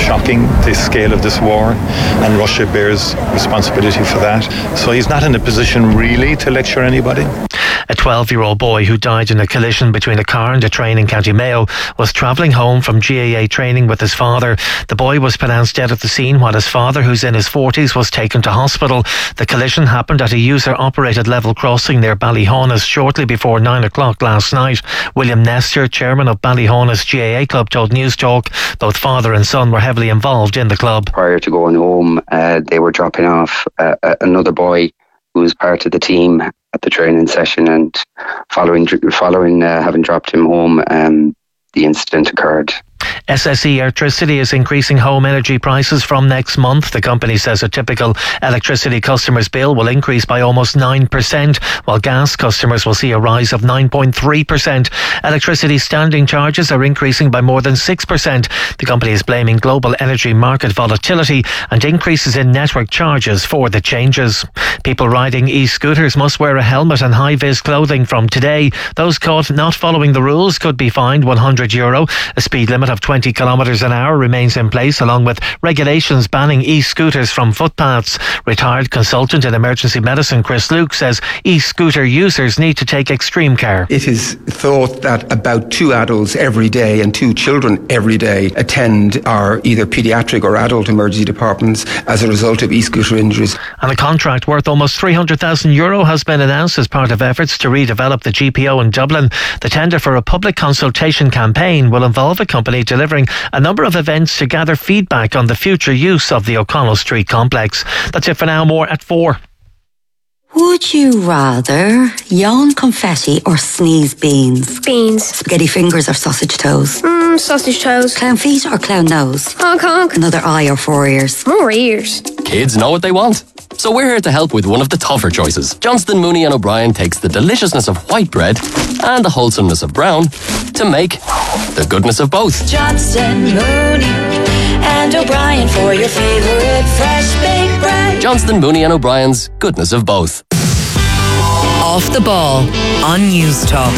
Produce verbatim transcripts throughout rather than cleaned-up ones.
shocking, the scale of this war, and Russia bears responsibility for that. So he's not in a position really to lecture anybody. A twelve-year-old boy who died in a collision between a car and a train in County Mayo was travelling home from G A A training with his father. The boy was pronounced dead at the scene while his father, who's in his forties, was taken to hospital. The collision happened at a user-operated level crossing near Ballyhaunis shortly before nine o'clock last night. William Nestor, chairman of Ballyhaunis G A A Club, told News Talk both father and son were heavily involved in the club. Prior to going home, uh, they were dropping off uh, another boy who was part of the team at the training session, and following following uh, having dropped him home, um, the incident occurred. S S E Electricity is increasing home energy prices from next month. The company says a typical electricity customer's bill will increase by almost nine percent, while gas customers will see a rise of nine point three percent. Electricity standing charges are increasing by more than six percent. The company is blaming global energy market volatility and increases in network charges for the changes. People riding e-scooters must wear a helmet and high-vis clothing from today. Those caught not following the rules could be fined one hundred euro. A speed limit of twenty kilometres an hour remains in place, along with regulations banning e-scooters from footpaths. Retired consultant in emergency medicine Chris Luke says e-scooter users need to take extreme care. It is thought that about two adults every day and two children every day attend our either paediatric or adult emergency departments as a result of e-scooter injuries. And a contract worth almost three hundred thousand euro has been announced as part of efforts to redevelop the G P O in Dublin. The tender for a public consultation campaign will involve a company delivering a number of events to gather feedback on the future use of the O'Connell Street complex. That's it for now. More at four. Would you rather yawn confetti or sneeze beans? Beans. Spaghetti fingers or sausage toes? Mmm, sausage toes. Clown feet or clown nose? Honk honk. Another eye or four ears? More ears. Kids know what they want. So we're here to help with one of the tougher choices. Johnston, Mooney and O'Brien takes the deliciousness of white bread and the wholesomeness of brown to make the goodness of both. Johnston, Mooney and O'Brien for your favourite fresh baked bread. Johnston, Mooney and O'Brien's goodness of both. Off the Ball on News Talk.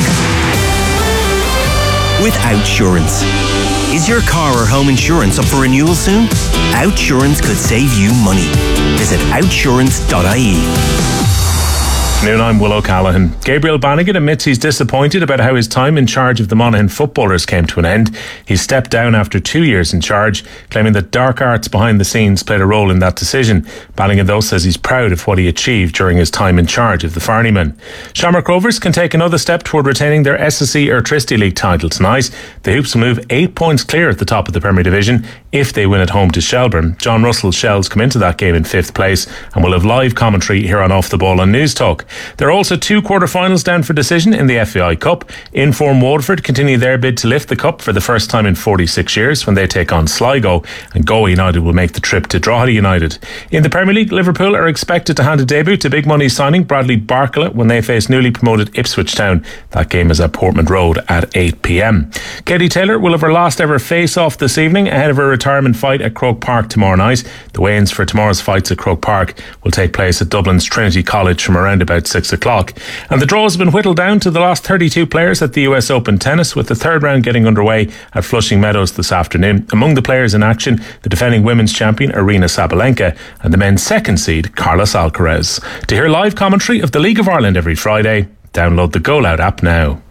With Outsurance. Is your car or home insurance up for renewal soon? Outsurance could save you money. Visit outsurance dot I E. Noon, I'm Will O'Callaghan. Gabriel Bannigan admits he's disappointed about how his time in charge of the Monaghan footballers came to an end. He stepped down after two years in charge, claiming that dark arts behind the scenes played a role in that decision. Bannigan, though, says he's proud of what he achieved during his time in charge of the Farneymen. Shamrock Rovers can take another step toward retaining their S S E Electricity League title tonight. The Hoops will move eight points clear at the top of the Premier Division if they win at home to Shelbourne. John Russell's Shells come into that game in fifth place and will have live commentary here on Off the Ball on News Talk. There are also two quarter-finals down for decision in the F A I Cup. Inform Waterford continue their bid to lift the cup for the first time in forty-six years when they take on Sligo, and Galway United will make the trip to Drogheda United. In the Premier League, Liverpool are expected to hand a debut to big money signing Bradley Barcola when they face newly promoted Ipswich Town. That game is at Portman Road at eight p.m. Katie Taylor will have her last ever face-off this evening ahead of her retirement fight at Croke Park tomorrow night. The weigh-ins for tomorrow's fights at Croke Park will take place at Dublin's Trinity College from around about six o'clock. And the draw has been whittled down to the last thirty-two players at the U S Open Tennis, with the third round getting underway at Flushing Meadows this afternoon. Among the players in action, the defending women's champion Aryna Sabalenka and the men's second seed Carlos Alcaraz. To hear live commentary of the League of Ireland every Friday, download the Go Loud app now.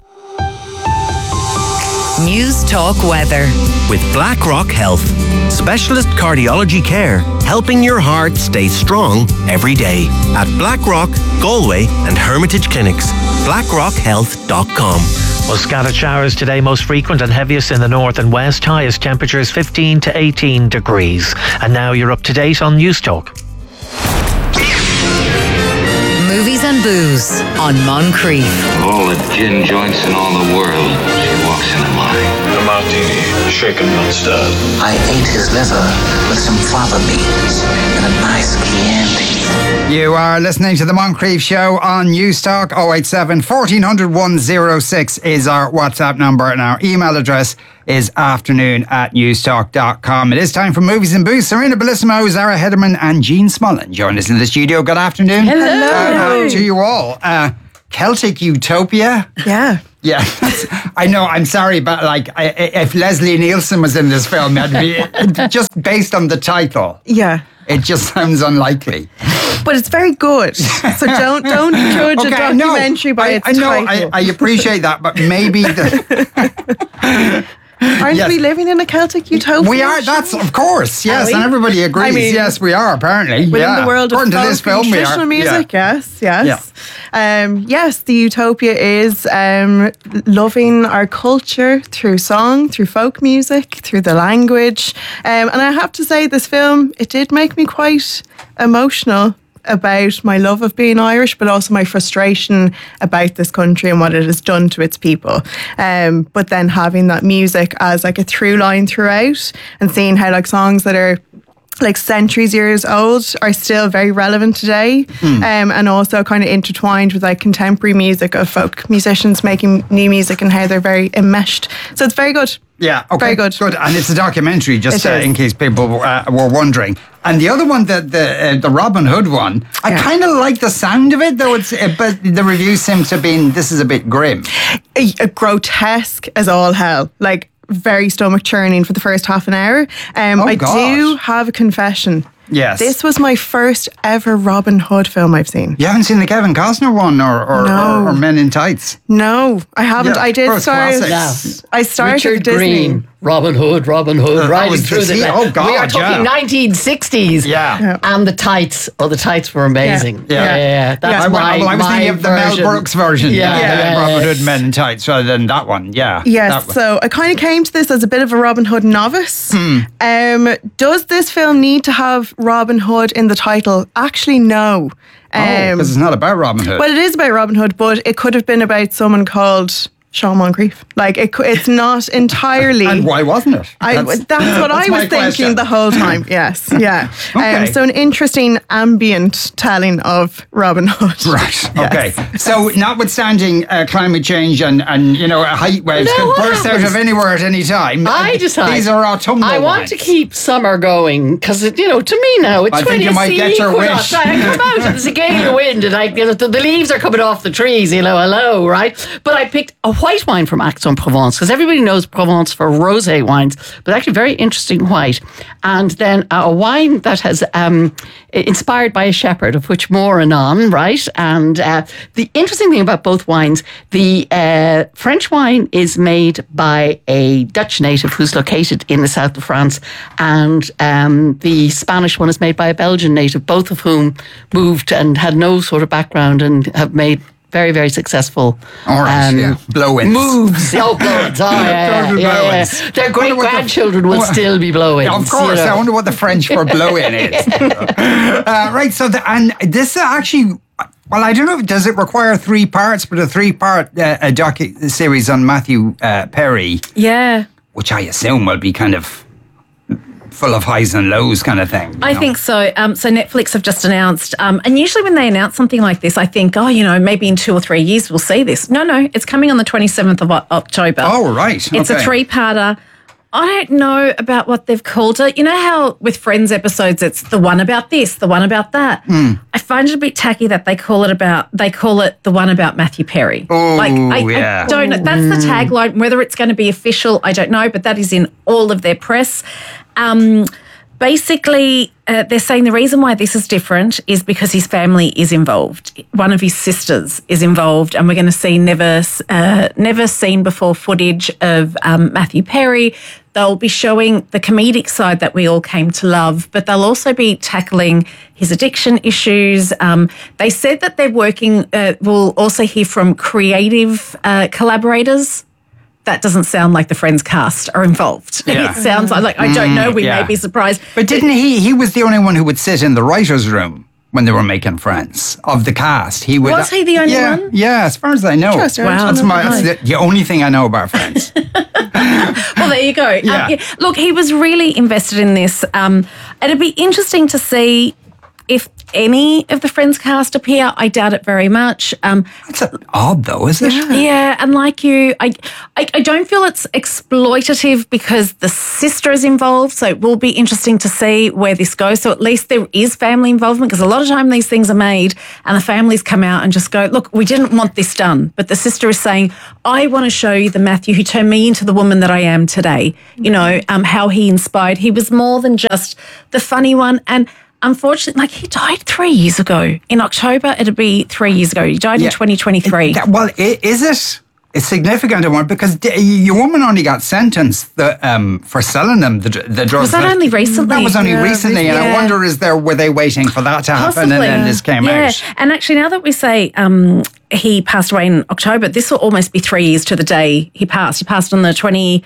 News Talk weather. With BlackRock Health. Specialist cardiology care, helping your heart stay strong every day. At BlackRock, Galway and Hermitage Clinics. blackrock health dot com. Well, scattered showers today, most frequent and heaviest in the north and west. Highest temperatures fifteen to eighteen degrees. And now you're up to date on News Talk. Movies and booze on Moncrief. Of all the gin joints in all the world, she walks into mine. A martini, shaken not stirred. I ate his liver with some fava beans and a nice Chianti. You are listening to the Moncrief Show on News Talk. oh eight seven, fourteen hundred, one oh six is our WhatsApp number, and our email address is afternoon at newstalk dot com. It is time for Movies and Booze. Serena Bellissimo, Zara Hederman and Jean Smullen join us in the studio. Good afternoon. Hello. Uh, uh, to you all. Uh, Celtic Utopia. Yeah. Yeah, I know. I'm sorry, but like, I, if Leslie Nielsen was in this film, I'd be just based on the title. Yeah, it just sounds unlikely. But it's very good, so don't don't judge okay, a documentary no, by I, its I know, title. I, I appreciate that, but maybe the. Aren't yes. we living in a Celtic utopia? We are. That's of course. Yes, are and everybody agrees. I mean, yes, we are. Apparently, within yeah. the world According of to this film, we traditional are. music. Yeah. Yes, yes, yeah. um, yes. The utopia is um, loving our culture through song, through folk music, through the language. Um, and I have to say, this film it did make me quite emotional about my love of being Irish, but also my frustration about this country and what it has done to its people. Um, but then having that music as like a through line throughout, and seeing how like songs that are like centuries years old are still very relevant today, mm. um, and also kind of intertwined with like contemporary music of folk musicians making new music and how they're very enmeshed. So it's very good. Yeah, okay, very good. Good, and it's a documentary, just uh, is. in case people uh, were wondering. And the other one, the the, uh, the Robin Hood one, I yeah. kind of like the sound of it, though. It's uh, but the reviews seem to be this is a bit grim, a, a grotesque as all hell, like very stomach churning for the first half an hour. Um, oh, I gosh. do have a confession. Yes. This was my first ever Robin Hood film I've seen. You haven't seen the Kevin Costner one or or, no. or, or Men in Tights? No, I haven't. Yeah, I did start. Yeah. I started Richard Disney. Green, Robin Hood, Robin Hood, Uh, riding was through the- the. oh, God, we are talking yeah. nineteen sixties. Yeah. Yeah. And the tights. Oh, the tights were amazing. Yeah. Yeah, yeah. yeah. That's I, my, well, I was my thinking of the version. Mel Brooks version. Yeah, yeah, yeah, yeah. Robin Hood Men in Tights rather than that one. Yeah. Yes, that one. so I kind of came to this as a bit of a Robin Hood novice. Hmm. Um, does this film need to have Robin Hood in the title? Actually, no. Oh, Um, because it's not about Robin Hood. well, it is about Robin Hood, but it could have been about someone called Sean Moncrief. Like, it, cou- it's not entirely. And why wasn't it? I, that's, what I that's my was thinking question. the whole time. Yes, yeah. Okay. Um, so an interesting ambient telling of Robin Hood. Right. Yes. Okay. So, notwithstanding uh, climate change and, and you know height waves No, could what burst out happens? of anywhere at any time. I uh, decide. These are autumnal I want wines. to keep summer going because, you know, to me now it's I when think you might see get your equinox. wish. I come out and there's a gale of wind and I, you know, the, the leaves are coming off the trees. You know, hello, right? But I picked a white wine from Aix-en-Provence because everybody knows Provence for rosé wines, but actually very interesting white. And then a wine that has um, inspired by a shepherd, of which more anon, right? And uh, the interesting thing about both wines, the uh, French wine is made by a Dutch native who's located in the south of France, and um, the Spanish one is made by a Belgian native, both of whom moved and had no sort of background and have made very, very successful All right, um, yeah. Blow-ins. moves. Oh, blow-ins. Oh, yeah, Total yeah, yeah. blow-ins. Their I wonder what the- great-grandchildren will what- still be blowing. Yeah, of course. I wonder what the French for blow-in is. uh, right. So, the, and this actually. Well, I don't know. Does it require three parts? But a three-part uh, a docu series on Matthew uh, Perry, Yeah. which I assume will be kind of full of highs and lows, kind of thing. you I know? think so. Um, so Netflix have just announced, um, and usually when they announce something like this, I think, oh, you know, maybe in two or three years we'll see this. No, no, it's coming on the twenty-seventh of O- October. Oh, right. It's okay. a three-parter. I don't know about what they've called it. You know how with Friends episodes, it's the one about this, the one about that. Mm. I find it a bit tacky that they call it about. They call it the one about Matthew Perry. Oh, like I, yeah. I don't know. That's the tagline. Whether it's going to be official, I don't know. But that is in all of their press. Um, Basically, uh, they're saying the reason why this is different is because his family is involved. One of his sisters is involved, and we're going to see never, uh, never seen before footage of um, Matthew Perry. They'll be showing the comedic side that we all came to love, but they'll also be tackling his addiction issues. Um, they said that they're working. Uh, we'll also hear from creative uh, collaborators. That doesn't sound like the Friends cast are involved. Yeah. It sounds like, like I don't know, we yeah. may be surprised. But didn't he? He was the only one who would sit in the writers' room when they were making Friends of the cast. He would. Was he the only yeah, one? Yeah, as far as I know. Interesting. Wow. That's my. That's the, the only thing I know about Friends. Well, there you go. Yeah. Um, yeah. Look, he was really invested in this. Um, and it'd be interesting to see if any of the Friends cast appear, I doubt it very much. Um, That's odd, though, isn't it? Yeah. yeah, and like you, I, I, I don't feel it's exploitative because the sister is involved, so it will be interesting to see where this goes. So at least there is family involvement, because a lot of time these things are made and the families come out and just go, look, we didn't want this done. But the sister is saying, I want to show you the Matthew who turned me into the woman that I am today. You know, um, how he inspired. He was more than just the funny one. And unfortunately, like, he died three years ago. In October, it'll be three years ago. He died Yeah. in twenty twenty-three. It- well, i- is it? It's significant one because d- your woman only got sentenced the, um, for selling them the, the drugs. Was that only recently? That was only Yeah, recently, and I yeah. wonder is there were they waiting for that to happen, Possibly. and then this came yeah. out. And actually, now that we say um, he passed away in October, this will almost be three years to the day he passed. He passed on the twenty.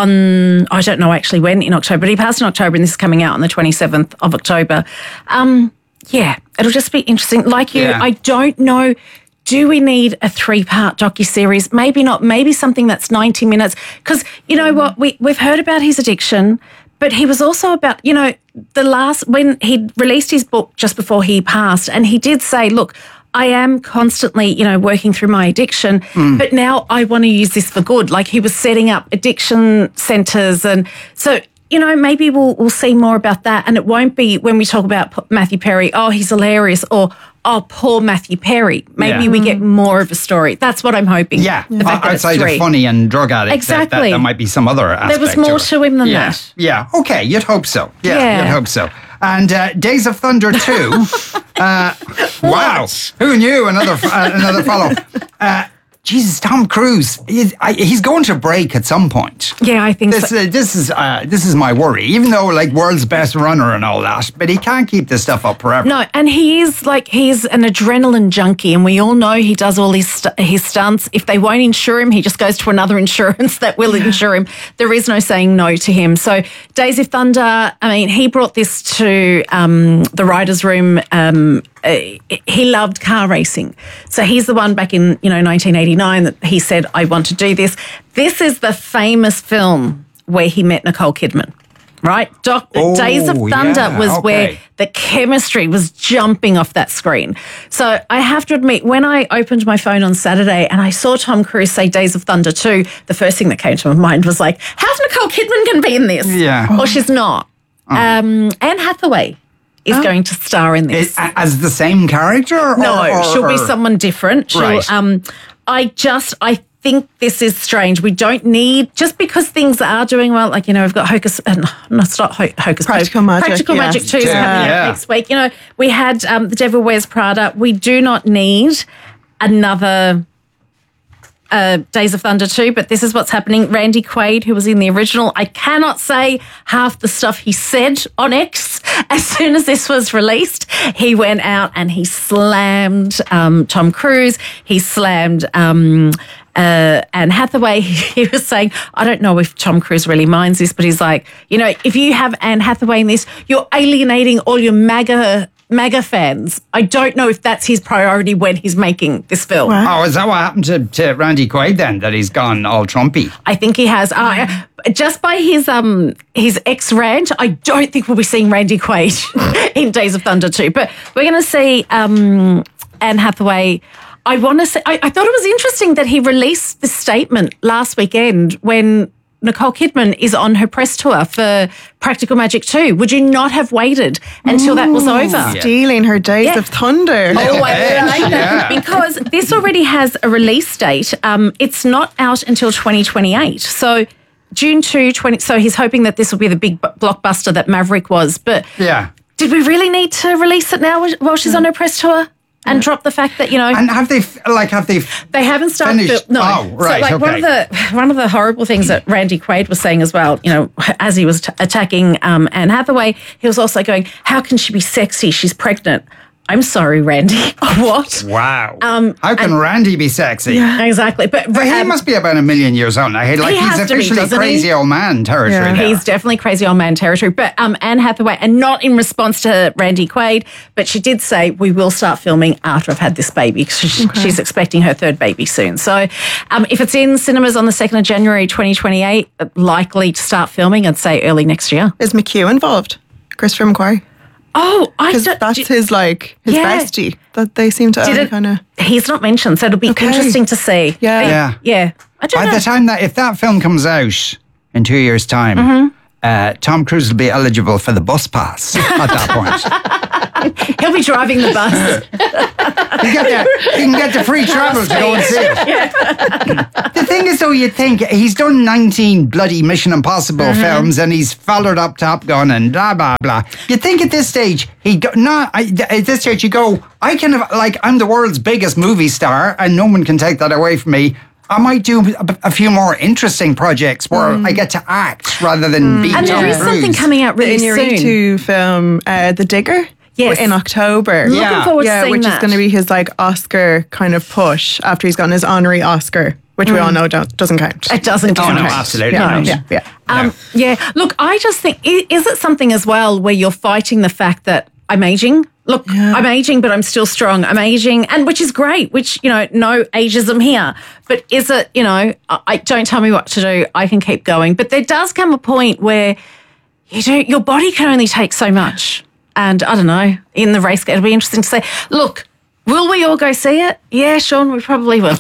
On I don't know actually when in October, but he passed in October, and this is coming out on the twenty-seventh of October. Um, yeah, it'll just be interesting. Like you, Yeah. I don't know. Do we need a three-part docuseries? Maybe not. Maybe something that's ninety minutes. Because you know what? We, we've heard about his addiction, but he was also about, you know, the last, when he released his book just before he passed, and he did say, look, I am constantly, you know, working through my addiction, Mm. but now I want to use this for good. Like, he was setting up addiction centres. And so, you know, maybe we'll, we'll see more about that. And it won't be when we talk about P- Matthew Perry, oh, he's hilarious, or, oh, poor Matthew Perry. Maybe Yeah. we get more of a story. That's what I'm hoping. Yeah, The fact that it's outside three. of funny and drug addict, Exactly. that, that, there might be some other aspect. There was more to, to him than yeah. that. Yeah, okay, you'd hope so. Yeah, Yeah. you'd hope so. And uh, Days of Thunder two. uh, wow, who knew? Another uh, another follow. Uh, Jesus, Tom Cruise. He's, I, he's going to break at some point. Yeah, I think This, so. uh, this is uh, this is my worry. Even though, like, world's best runner and all that, but he can't keep this stuff up forever. No, and he is like, he's an adrenaline junkie, and we all know he does all his st- his stunts. If they won't insure him, he just goes to another insurance that will insure him. There is no saying no to him. So Days of Thunder, I mean, he brought this to um, the writers' room. Um, uh, he loved car racing, so he's the one back in you know nineteen eighty-nine that he said, I want to do this. This is the famous film where he met Nicole Kidman. Right? Doc- Oh, Days of Thunder yeah, was okay. where the chemistry was jumping off that screen. So I have to admit, when I opened my phone on Saturday and I saw Tom Cruise say Days of Thunder two, the first thing that came to my mind was like, how's Nicole Kidman going to be in this? Yeah. Well, she's not. Um, Anne Hathaway is going to star in this. Is- as the same character? Or, No, or- she'll be or- someone different. She'll, Right. um, I just, I think this is strange. We don't need, just because things are doing well, like, you know, we've got Hocus, uh, no, it's not Ho- Hocus Practical Pocus. Magic, Practical yeah. Magic two is Yeah. coming Yeah. out next week. You know, we had um, The Devil Wears Prada. We do not need another uh, Days of Thunder two, but this is what's happening. Randy Quaid, who was in the original, I cannot say half the stuff he said on X. As soon as this was released, he went out and he slammed um, Tom Cruise. He slammed um, uh, Anne Hathaway. He was saying, I don't know if Tom Cruise really minds this, but he's like, you know, if you have Anne Hathaway in this, you're alienating all your MAGA MAGA fans. I don't know if that's his priority when he's making this film. Oh, is that what happened to, to Randy Quaid then? That he's gone all Trumpy? I think he has. Uh, just by his um his ex rant, I don't think we'll be seeing Randy Quaid in Days of Thunder two. But we're going to see um, Anne Hathaway. I want to say. I, I thought it was interesting that he released this statement last weekend when Nicole Kidman is on her press tour for Practical Magic two. Would you not have waited until that was over? Stealing her Days Yeah. of Thunder. Oh, I like that. Yeah. Because this already has a release date. Um, it's not out until twenty twenty-eight. So June second, twenty so he's hoping that this will be the big b- blockbuster that Maverick was. But Yeah. did we really need to release it now while she's on her press tour? And drop the fact that, you know, And have they, f- like, have they... f- they haven't started. Finished. fil- no, Oh, right, So, like, one of okay. the one of the horrible things that Randy Quaid was saying as well, you know, as he was t- attacking um, Anne Hathaway, he was also going, "How can she be sexy? She's pregnant." I'm sorry, Randy. What? Wow. Um, How can Randy be sexy? Yeah, exactly. But But he um, must be about a million years old now. He, like, He he's has to be, officially doesn't he? crazy old man territory Yeah. now. He's definitely crazy old man territory. But um, Anne Hathaway, and not in response to Randy Quaid, but she did say, we will start filming after I've had this baby, because she, she's expecting her third baby soon. So um, if it's in cinemas on the second of January twenty twenty-eight, likely to start filming, I'd say early next year. Is McHugh involved? Christopher McQuarrie? Oh, I Because don't- that's do- his, like, his Yeah. bestie that they seem to Did own it- kind of. He's not mentioned, so it'll be Okay. interesting to see. Yeah. Yeah. Yeah. I don't By know. the time that, if that film comes out in two years' time, Mm-hmm. uh, Tom Cruise will be eligible for the bus pass at that point. He'll be driving the bus. You get the, you can get the free travel to go and see it. The thing is, though, you think he's done nineteen bloody Mission Impossible Mm-hmm. films, and he's followed up Top Gun and blah blah blah. You think at this stage he go, not I, at this stage you go, I can have, like, I'm the world's biggest movie star, and no one can take that away from me. I might do a, a few more interesting projects where I get to act rather than be Mm. And Tom there is Cruise. something coming out really In your soon. two film, uh, The Digger. Yes. In October. Looking Yeah. forward yeah, to seeing which that. is going to be his like Oscar kind of push after he's gotten his honorary Oscar, which we all know don't, doesn't count. It doesn't Oh, count. no, absolutely Yeah, not. yeah, yeah. Um, yeah. Look, I just think, i- is it something as well where you're fighting the fact that I'm aging? Look, I'm aging, but I'm still strong. I'm aging, and which is great, which, you know, no ageism here. But is it, you know, I, I don't tell me what to do. I can keep going. But there does come a point where you do, your body can only take so much. And I don't know, in the race, it'll be interesting to say, look, will we all go see it? Yeah, Sean, we probably will.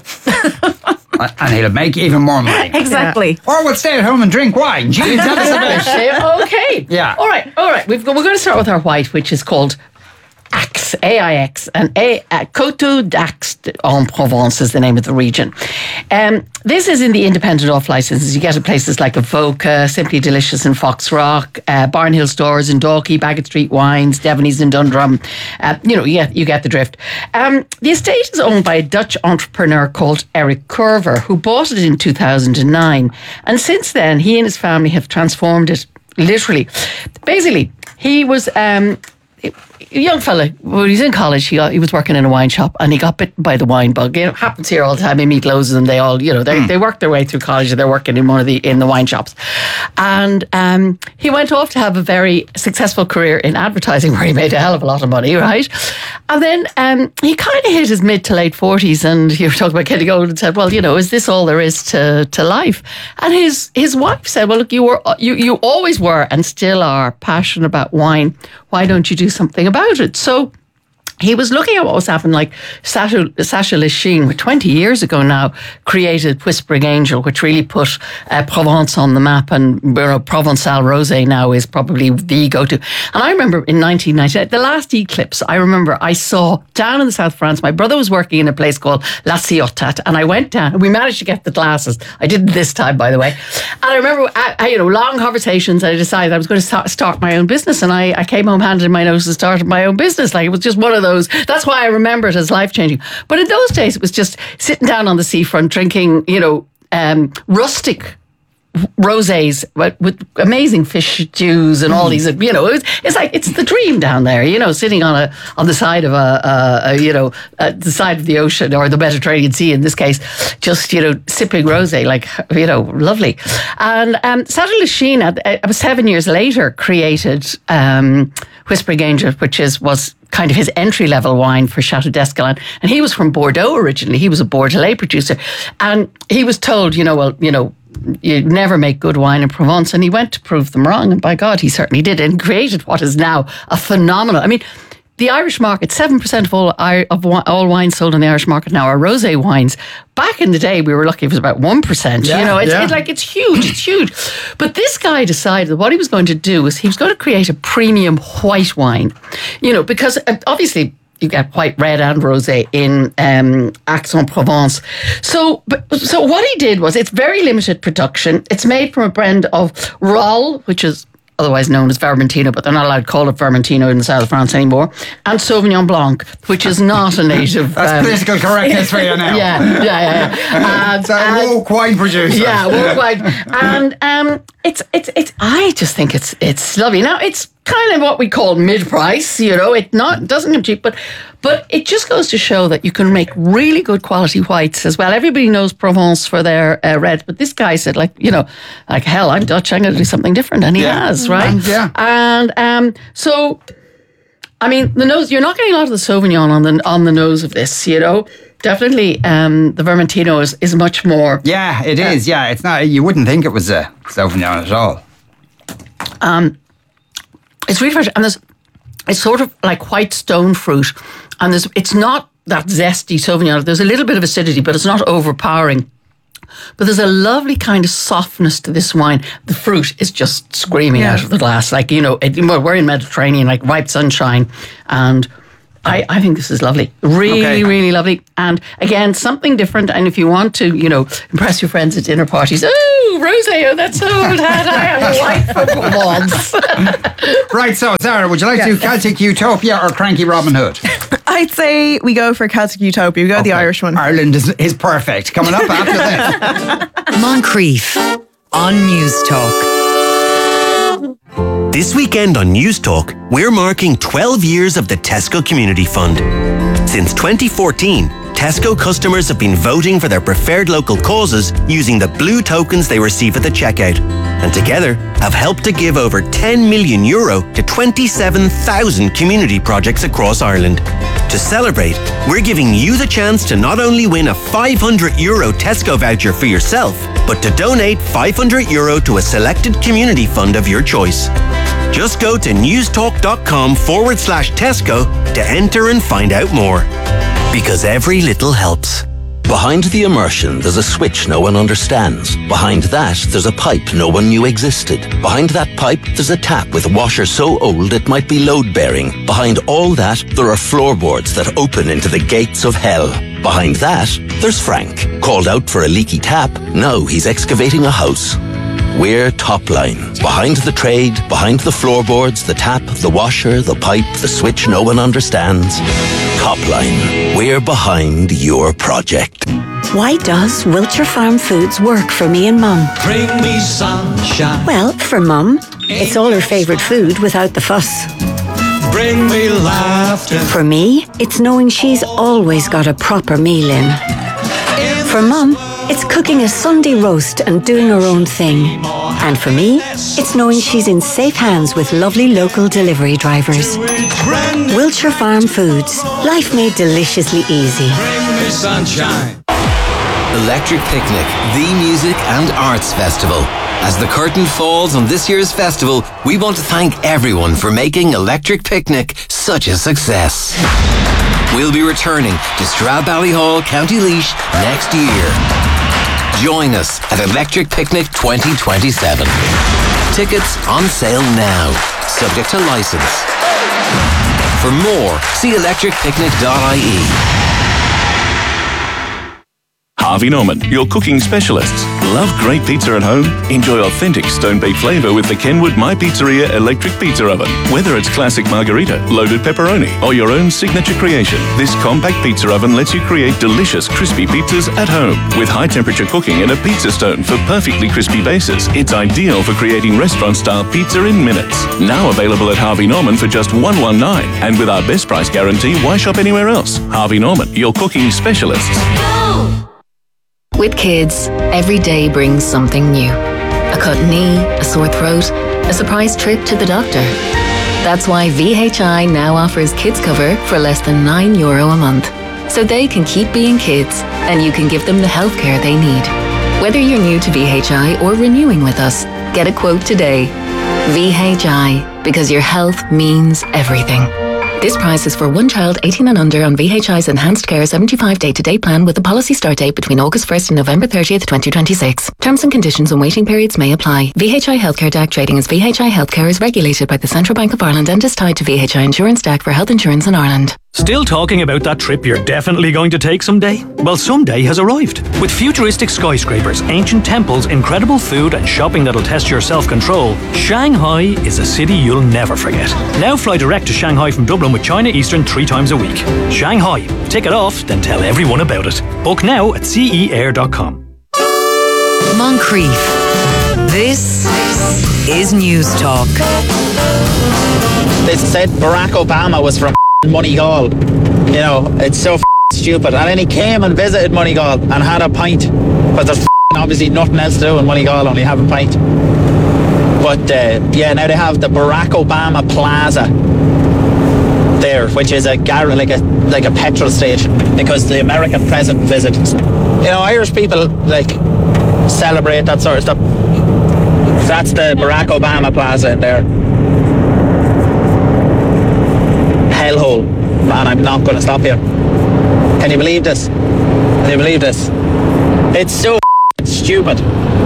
And he'll make even more money. Exactly. Or we'll stay at home and drink wine. Gee, tell us about it. Okay. Yeah. All right. All right. We've got, we're going to start with our white, which is called Aix, A I X, and A, uh, Coteau d'Aix en Provence is the name of the region. Um, this is in the independent off licenses. You get at places like Avoca, Simply Delicious in Fox Rock, uh, Barnhill Stores in Dalkey, Bagot Street Wines, Devaney's in Dundrum. Uh, you know, you get, you get the drift. Um, the estate is owned by a Dutch entrepreneur called Eric Curver, who bought it in two thousand nine. And since then, he and his family have transformed it literally. Basically, he was... Um, a young fella, when he was in college, he got, he was working in a wine shop and he got bitten by the wine bug. It happens here all the time. I meet loads of them. They all, you know, they, mm. they work their way through college and they're working in one of the in the wine shops. And um, he went off to have a very successful career in advertising where he made a hell of a lot of money, right? And then um, he kind of hit his mid to late forties and you were talking about getting old and said, well, you know, is this all there is to, to life? And his his wife said, well, look, you were you, you always were and still are passionate about wine. Why don't you do something about it? So he was looking at what was happening, like Sacha, Sacha Lichine, twenty years ago now, created Whispering Angel, which really put uh, Provence on the map, and you know, Provençal Rosé now is probably the go-to. And I remember in nineteen ninety-eight, the last eclipse, I remember I saw down in the south of France, my brother was working in a place called La Ciotat, and I went down, and we managed to get the glasses. I didn't this time, by the way. And I remember, I, I, you know, long conversations, and I decided I was going to start, start my own business, and I, I came home, handed in my notes, and started my own business. Like, it was just one of those. That's why I remember it as life-changing. But in those days, it was just sitting down on the seafront, drinking, you know, um, rustic rosés with, with amazing fish stews and all mm. these, you know, it's, it's like, it's the dream down there, you know, sitting on a on the side of a, a, a you know, uh, the side of the ocean or the Mediterranean Sea in this case, just, you know, sipping rosé, like, you know, lovely. And um, Sacha Lichine, uh, seven years later, created um, Whispering Angel, which is was kind of his entry-level wine for Chateau d'Escalon. And he was from Bordeaux originally. He was a Bordelais producer. And he was told, you know, well, you know, you never make good wine in Provence. And he went to prove them wrong. And by God, he certainly did, and created what is now a phenomenal... I mean, the Irish market, seven percent of all of all wines sold in the Irish market now are rosé wines. Back in the day, we were lucky it was about one percent. Yeah, you know, it's yeah. it, like it's huge, it's huge. But this guy decided that what he was going to do was he was going to create a premium white wine. You know, because uh, obviously you get white, red and rosé in um, Aix-en-Provence. So, but, so what he did was, it's very limited production. It's made from a blend of Rolle, which is otherwise known as Vermentino, but they're not allowed to call it Vermentino in the south of France anymore, and Sauvignon Blanc, which is not a native... That's um, political correctness for you now. Yeah, yeah, yeah. And, so a woke wine producer. Yeah, woke wine. And um, it's, it's, it's, I just think it's, it's lovely. Now, it's kind of what we call mid-price, you know, it not doesn't come cheap, but but it just goes to show that you can make really good quality whites as well. Everybody knows Provence for their uh, reds, but this guy said, like, you know, like, hell, I'm Dutch, I'm going to do something different, and he yeah. has, right? And, yeah. And um, so, I mean, the nose, you're not getting a lot of the Sauvignon on the on the nose of this, you know. Definitely, um, the Vermentino is, is much more. Yeah, it uh, is. Yeah, it's not. You wouldn't think it was a Sauvignon at all. Um. It's really fresh, and there's It's sort of like white stone fruit, and there's, it's not that zesty Sauvignon. There's a little bit of acidity, but it's not overpowering. But there's a lovely kind of softness to this wine. The fruit is just screaming Yeah. out of the glass. Like, you know, it, well, we're in Mediterranean, like ripe sunshine. And I, I think this is lovely. Really, Okay. really lovely. And again, something different. And if you want to, you know, impress your friends at dinner parties, oh, rosé, oh, that's so old hat. I have a white from Provence. Right, so Sarah, would you like to do Celtic Utopia or Cranky Robin Hood? I'd say we go for Celtic Utopia. We go the Irish one. Ireland is, is perfect. Coming up after this. Moncrief on News Talk. This weekend on News Talk, we're marking twelve years of the Tesco Community Fund. Since twenty fourteen, Tesco customers have been voting for their preferred local causes using the blue tokens they receive at the checkout, and together have helped to give over ten million euro to twenty-seven thousand community projects across Ireland. To celebrate, we're giving you the chance to not only win a five hundred euro Tesco voucher for yourself, but to donate five hundred euro to a selected community fund of your choice. Just go to newstalk.com forward slash Tesco to enter and find out more. Because every little helps. Behind the immersion, there's a switch no one understands. Behind that, there's a pipe no one knew existed. Behind that pipe, there's a tap with a washer so old it might be load-bearing. Behind all that, there are floorboards that open into the gates of hell. Behind that, there's Frank. Called out for a leaky tap, now he's excavating a house. We're Topline. Behind the trade, behind the floorboards, the tap, the washer, the pipe, the switch no one understands. Topline. We're behind your project. Why does Wiltshire Farm Foods work for me and Mum? Bring me sunshine. Well, for Mum, it's all her favourite food without the fuss. Bring me laughter. For me, it's knowing she's always got a proper meal in. For Mum, it's cooking a Sunday roast and doing her own thing. And for me, it's knowing she's in safe hands with lovely local delivery drivers. Wiltshire Farm Foods. Life made deliciously easy. Bring me sunshine. Electric Picnic, the music and arts festival. As the curtain falls on this year's festival, we want to thank everyone for making Electric Picnic such a success. We'll be returning to Stradbally, County Laois next year. Join us at Electric Picnic twenty twenty-seven. Tickets on sale now, subject to licence. For more, see electric picnic dot I E. Harvey Norman, your cooking specialists. Love great pizza at home? Enjoy authentic stone-baked flavour with the Kenwood My Pizzeria electric pizza oven. Whether it's classic margarita, loaded pepperoni, or your own signature creation, this compact pizza oven lets you create delicious crispy pizzas at home. With high-temperature cooking and a pizza stone for perfectly crispy bases, it's ideal for creating restaurant-style pizza in minutes. Now available at Harvey Norman for just one hundred nineteen, and with our best price guarantee, why shop anywhere else? Harvey Norman, your cooking specialists. With kids, every day brings something new. A cut knee, a sore throat, a surprise trip to the doctor. That's why V H I now offers kids cover for less than nine euro a month. So they can keep being kids and you can give them the healthcare they need. Whether you're new to V H I or renewing with us, get a quote today. V H I, because your health means everything. This price is for one child eighteen and under on V H I's Enhanced Care seventy-five day-to-day plan with the policy start date between August first and November thirtieth, twenty twenty-six. Terms and conditions and waiting periods may apply. V H I Healthcare D A C trading as V H I Healthcare is regulated by the Central Bank of Ireland and is tied to V H I Insurance D A C for health insurance in Ireland. Still talking about that trip you're definitely going to take someday? Well, someday has arrived. With futuristic skyscrapers, ancient temples, incredible food and shopping that'll test your self-control, Shanghai is a city you'll never forget. Now fly direct to Shanghai from Dublin with China Eastern three times a week. Shanghai. Take it off, then tell everyone about it. Book now at c e air dot com. Moncrief. This is News Talk. They said Barack Obama was from Moneygall. You know, it's so stupid. And then he came and visited Moneygall and had a pint. But there's obviously nothing else to do in Moneygall, only have a pint. But uh, yeah, now they have the Barack Obama Plaza there, which is a gar- like a like a petrol station, because the American president visits. You know, Irish people like celebrate that sort of stuff. That's the Barack Obama Plaza in there. not going to stop here. Can you believe this? Can you believe this? It's so f***ing stupid.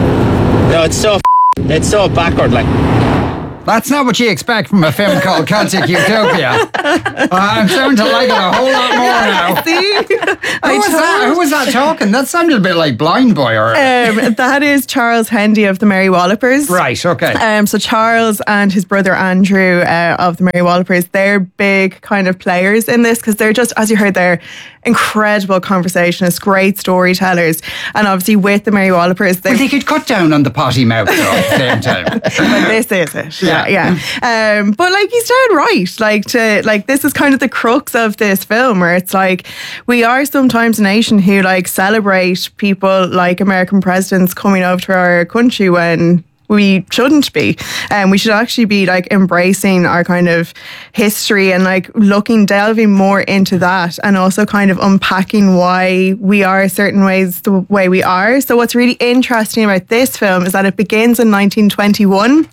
No, it's so f***ing, it's so backward, like. That's not what you expect from a film called Celtic Utopia. Uh, I'm starting to like it a whole lot more now. See? Who was that? Who was that talking? That sounded a bit like Blind Boy. Or um, that is Charles Hendy of the Merry Wallopers. Right, okay. Um, so Charles and his brother Andrew uh, of the Merry Wallopers, they're big kind of players in this because they're just, as you heard, they're incredible conversationists, great storytellers. And obviously with the Merry Wallopers, well, they could cut down on the potty mouth though, at the same time. But this is it. Yeah, yeah. Um, but like he's dead right. Like to like this is kind of the crux of this film, where it's like we are sometimes a nation who like celebrate people like American presidents coming over to our country when we shouldn't be. And um, we should actually be like embracing our kind of history and like looking, delving more into that, and also kind of unpacking why we are certain ways the way we are. So what's really interesting about this film is that it begins in nineteen twenty-one.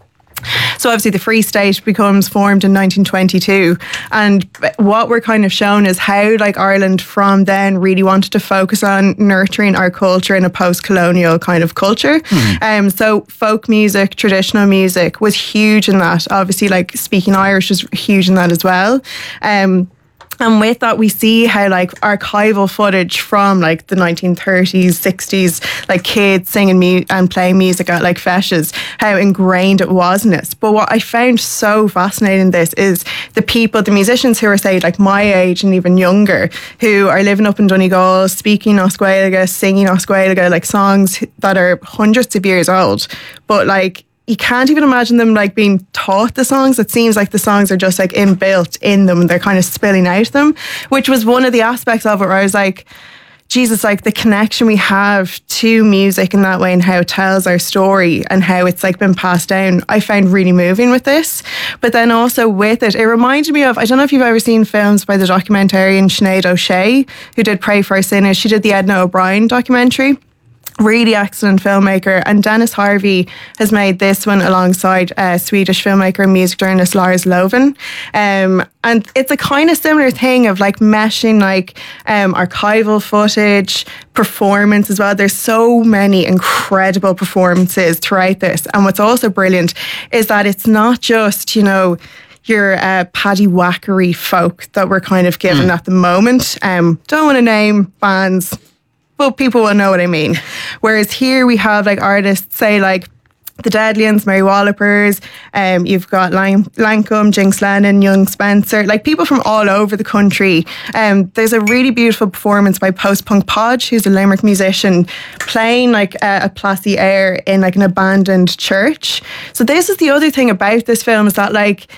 So obviously the Free State becomes formed in nineteen twenty-two, and what we're kind of shown is how like Ireland from then really wanted to focus on nurturing our culture in a post-colonial kind of culture. Mm. Um, so folk music, traditional music was huge in that. Obviously like speaking Irish was huge in that as well. Um, And with that, we see how like archival footage from like the nineteen thirties, sixties, like kids singing mu- and playing music at like feshes, how ingrained it was in it. But what I found so fascinating in this is the people, the musicians who are, say, like my age and even younger, who are living up in Donegal, speaking Oscuelga, singing Oscuelga, like songs that are hundreds of years old. But like, you can't even imagine them like being taught the songs. It seems like the songs are just like inbuilt in them and they're kind of spilling out of them, which was one of the aspects of it where I was like, Jesus, like the connection we have to music in that way and how it tells our story and how it's like been passed down, I found really moving with this. But then also with it, it reminded me of, I don't know if you've ever seen films by the documentarian Sinead O'Shea, who did Pray for Our Sinners. She did the Edna O'Brien documentary. Really excellent filmmaker, and Dennis Harvey has made this one alongside uh, Swedish filmmaker and music journalist Lars Loven. Um, and it's a kind of similar thing of like meshing like um, archival footage, performance as well. There's so many incredible performances throughout this. And what's also brilliant is that it's not just, you know, your uh, paddy whackery folk that we're kind of given mm. at the moment. Um, don't want to name bands, but people will know what I mean. Whereas here we have like artists, say like the Deadlians, Merry Wallopers, um, you've got Lang- Lancome, Jinx Lennon, Young Spencer, like people from all over the country. Um, there's a really beautiful performance by Post Punk Podge, who's a Limerick musician, playing like a, a Plassy Air in like an abandoned church. So this is the other thing about this film, is that like,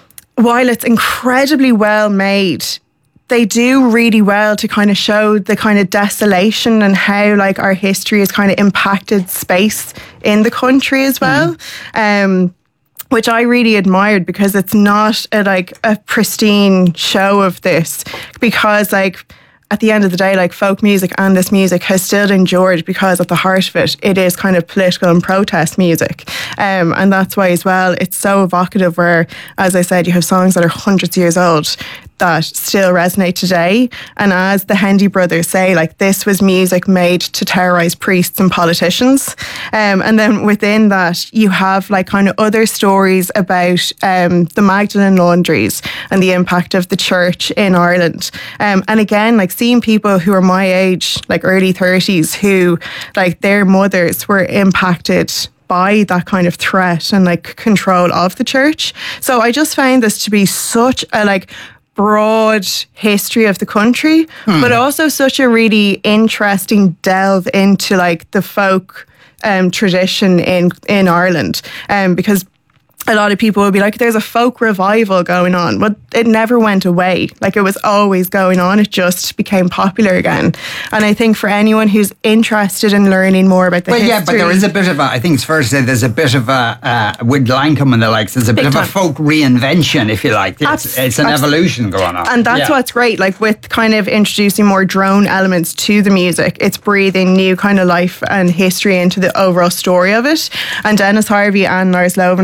while it's incredibly well made, they do really well to kind of show the kind of desolation and how like our history has kind of impacted space in the country as well. Mm. Um, which I really admired, because it's not a, like a pristine show of this, because like at the end of the day, like folk music and this music has still endured, because at the heart of it, it is kind of political and protest music. Um, and that's why as well, it's so evocative, where, as I said, you have songs that are hundreds of years old that still resonate today. And as the Hendy brothers say, like this was music made to terrorize priests and politicians. Um, and then within that, you have like kind of other stories about um, the Magdalene laundries and the impact of the church in Ireland. Um, and again, like seeing people who are my age, like early thirties, who like their mothers were impacted by that kind of threat and like control of the church. So I just found this to be such a like broad history of the country, hmm. but also such a really interesting delve into like the folk um, tradition in in Ireland, um, because a lot of people will be like, there's a folk revival going on, but it never went away. Like it was always going on. It just became popular again. And I think for anyone who's interested in learning more about the well, history. yeah, but there is a bit of a, I think it's fair to say there's a bit of a, uh, with Lancome and the likes, there's a bit Big of time. a folk reinvention, if you like. It's, Abs- it's an abs- evolution going on. And that's yeah. what's great. Like with kind of introducing more drone elements to the music, it's breathing new kind of life and history into the overall story of it. And Dennis Harvey and Lars Loven like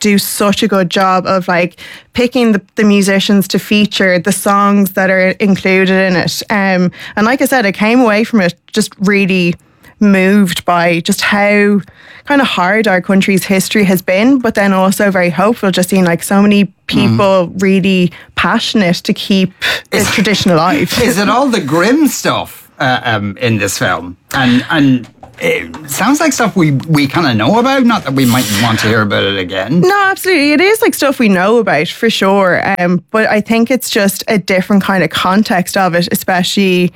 do such a good job of like picking the, the musicians to feature, the songs that are included in it. Um, and like I said, I came away from it just really moved by just how kind of hard our country's history has been, but then also very hopeful, just seeing like so many people mm. really passionate to keep this tradition alive. Is it all the grim stuff uh, um, in this film? And and it sounds like stuff we, we kind of know about, not that we might want to hear about it again. No, absolutely. It is like stuff we know about for sure. Um, but I think it's just a different kind of context of it, especially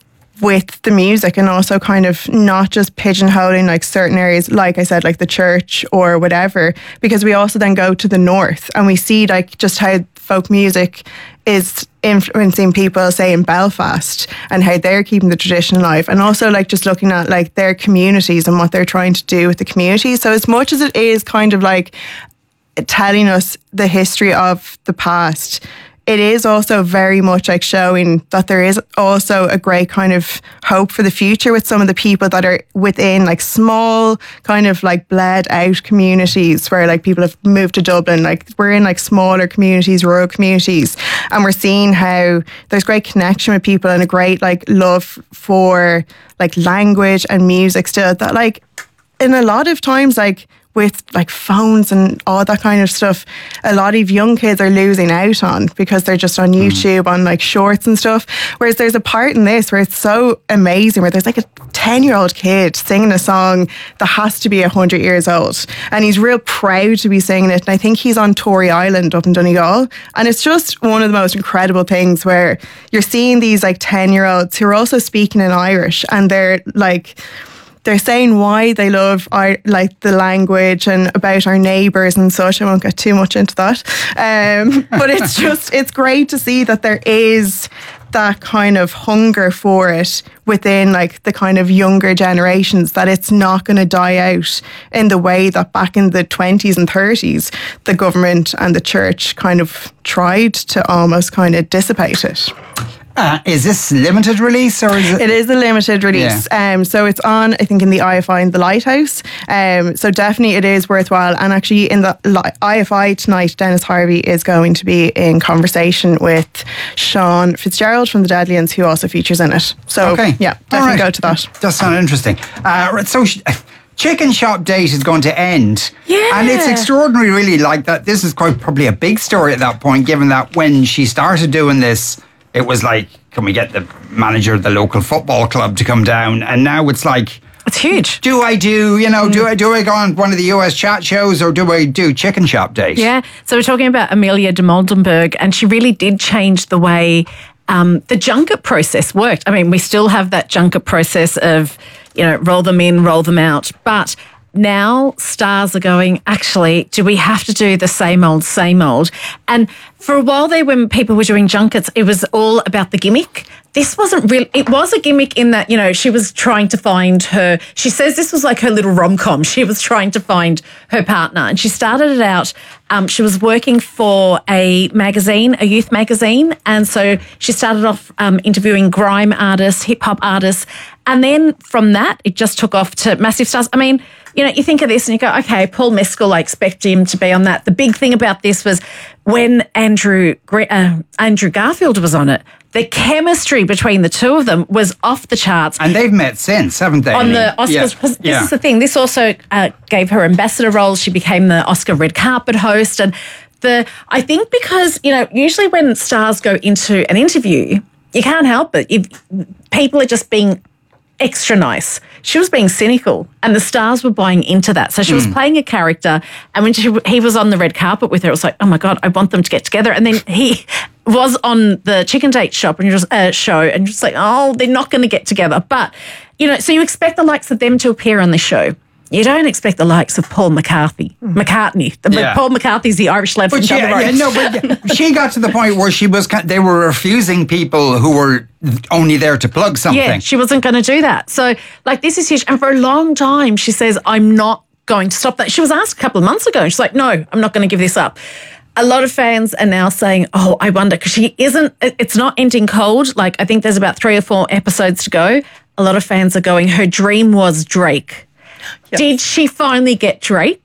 with the music, and also kind of not just pigeonholing like certain areas, like I said, like the church or whatever, because we also then go to the north and we see like just how folk music is influencing people, say in Belfast, and how they're keeping the tradition alive, and also like just looking at like their communities and what they're trying to do with the community. So as much as it is kind of like telling us the history of the past, it is also very much like showing that there is also a great kind of hope for the future with some of the people that are within like small kind of like bled out communities where like people have moved to Dublin. Like we're in like smaller communities, rural communities, and we're seeing how there's great connection with people and a great like love for like language and music still, that like in a lot of times like with like phones and all that kind of stuff, a lot of young kids are losing out on because they're just on YouTube mm. on like shorts and stuff. Whereas there's a part in this where it's so amazing, where there's like a ten year old kid singing a song that has to be a hundred years old, and he's real proud to be singing it. And I think he's on Tory Island up in Donegal, and it's just one of the most incredible things where you're seeing these like ten year olds who are also speaking in Irish, and they're like, they're saying why they love our, like the language and about our neighbours and such. I won't get too much into that. Um, but it's just, it's great to see that there is that kind of hunger for it within like the kind of younger generations, that it's not going to die out in the way that back in the twenties and thirties, the government and the church kind of tried to almost kind of dissipate it. Uh, is this limited release or is it? It is a limited release. Yeah. Um, so it's on, I think, in the I F I and the Lighthouse. Um, so definitely it is worthwhile. And actually in the I F I tonight, Dennis Harvey is going to be in conversation with Sean Fitzgerald from the Deadlians, who also features in it. So okay. yeah, definitely right. go to that. Does sound interesting. Uh, so Chicken Shop Date is going to end. Yeah. And it's extraordinary, really, like that. This is quite probably a big story at that point, given that when she started doing this, it was like, can we get the manager of the local football club to come down? And now it's like, it's huge. Do I do, you know, mm. do I do I go on one of the U S chat shows, or do I do Chicken Shop Date? Yeah. So we're talking about Amelia de Moldenberg, and she really did change the way um, the junket process worked. I mean, we still have that junket process of, you know, roll them in, roll them out, but now stars are going, actually, do we have to do the same old, same old? And for a while there, when people were doing junkets, it was all about the gimmick. This wasn't real. It was a gimmick in that, you know, she was trying to find her, she says this was like her little rom-com. She was trying to find her partner. And she started it out, um, she was working for a magazine, a youth magazine. And so she started off um, interviewing grime artists, hip-hop artists. And then from that, it just took off to massive stars. I mean, you know, you think of this and you go, okay, Paul Mescal, I expect him to be on that. The big thing about this was when Andrew uh, Andrew Garfield was on it, the chemistry between the two of them was off the charts. And they've met since, haven't they? On the Oscars. Yeah. This yeah. is the thing. This also uh, gave her ambassador roles. She became the Oscar red carpet host. And the I think because, you know, usually when stars go into an interview, you can't help it. If people are just being extra nice. She was being cynical, and the stars were buying into that. So she was mm. playing a character, and when she, he was on the red carpet with her, it was like, oh my God, I want them to get together. And then he was on the Chicken Date shop and just uh, show, and just like, oh, they're not going to get together. But, you know, so you expect the likes of them to appear on the show. You don't expect the likes of Paul McCarthy, mm. McCartney. The, yeah. Paul McCarthy's the Irish lad from down the road. Yeah, no, but she got to the point where she was, they were refusing people who were only there to plug something. Yeah, she wasn't going to do that. So, like, this is huge. And for a long time, she says, I'm not going to stop that. She was asked a couple of months ago, and she's like, no, I'm not going to give this up. A lot of fans are now saying, oh, I wonder, because she isn't, it's not ending cold. Like, I think there's about three or four episodes to go. A lot of fans are going, her dream was Drake. Yep. Did she finally get Drake?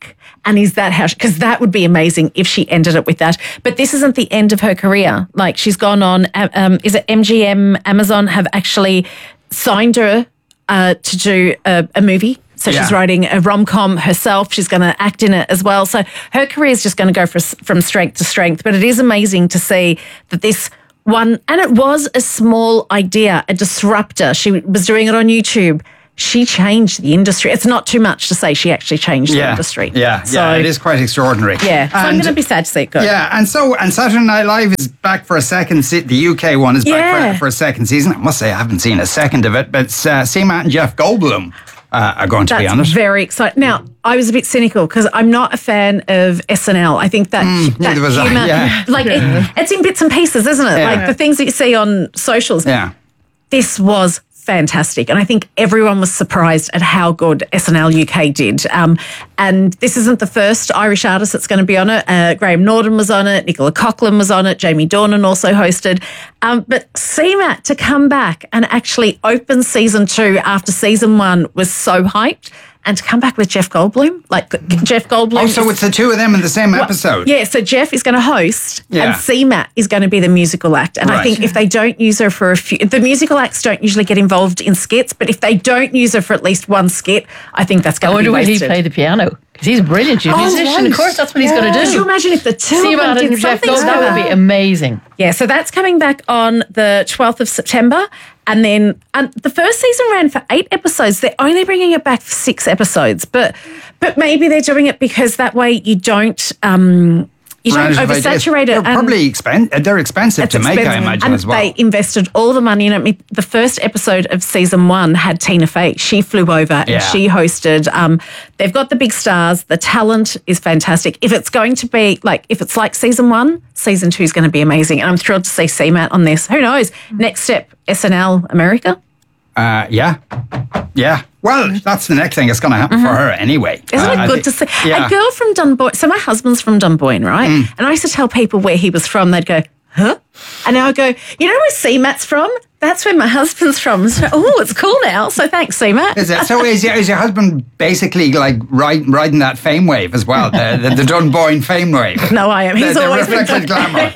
And is that how, because that would be amazing if she ended it with that. But this isn't the end of her career. Like, she's gone on, um, is it M G M, Amazon have actually signed her uh, to do a, a movie. So Yeah. she's writing a rom-com herself. She's going to act in it as well. So her career is just going to go for, from strength to strength. But it is amazing to see that this one, and it was a small idea, a disruptor. She was doing it on YouTube. She changed the industry. It's not too much to say she actually changed the Yeah, industry. yeah, So- yeah. It is quite extraordinary. Yeah, so I'm And- going to be sad to see it go. Yeah, and so and Saturday Night Live is back for a second. Se- the U K one is back Yeah. for, for a second season. I must say I haven't seen a second of it, but uh, C-Matt and Jeff Goldblum uh, are going to That's be on it. very exciting. Now, I was a bit cynical because I'm not a fan of S N L. I think that, that neither was I, humour, yeah. like Yeah. It, it's in bits and pieces, isn't it? Yeah. Like the things that you see on socials. Yeah. This was fantastic. And I think everyone was surprised at how good S N L U K did. Um, and this isn't the first Irish artist that's going to be on it. Uh, Graham Norton was on it. Nicola Coughlan was on it. Jamie Dornan also hosted. Um, but C MAT to come back and actually open season two after season one was so hyped. And to come back with Jeff Goldblum, like Jeff Goldblum. Oh, so is- it's the two of them in the same Well, episode. Yeah, so Jeff is going to host Yeah. and C MAT is going to be the musical act. And I Right. think if they don't use her for a few, the musical acts don't usually get involved in skits, but if they don't use her for at least one skit, I think that's I going to wonder be will he wasted. play the piano? Because he's brilliant. He's a Oh, musician. right. Of course, that's what he's Yeah. going to do. Could you imagine if the two See of them about did it, Jeff something Goldblum, that would be together? amazing. Yeah, so that's coming back on the twelfth of September. And then and the first season ran for eight episodes. They're only bringing it back for six episodes. But but maybe they're doing it because that way you don't um, you don't Right, if I guess oversaturate They're it. and- probably expen- They're expensive It's to make, I expensive. imagine, and as well. they invested all the money in it. I mean, the first episode of season one had Tina Fey. She flew over Yeah. and she hosted. Um, they've got the big stars. The talent is fantastic. If it's going to be like, if it's like season one, season two is going to be amazing. And I'm thrilled to see C MAT on this. Who knows? Next step, S N L America. Uh, yeah. Yeah. Well, that's the next thing that's going to happen for her anyway. Mm-hmm. Isn't Uh, I it good to think- see? Yeah. A girl from Dunboyne. So my husband's from Dunboyne, right? Mm. And I used to tell people where he was from. They'd go, huh? And now I go, you know where C MAT's from? That's where my husband's from. So, oh, it's cool now. So thanks, C MAT. Is it? So is your, is your husband basically like ride, riding that fame wave as well? The, the, the Dunboyne fame wave? No, I am. The, He's the always been reflected glamour.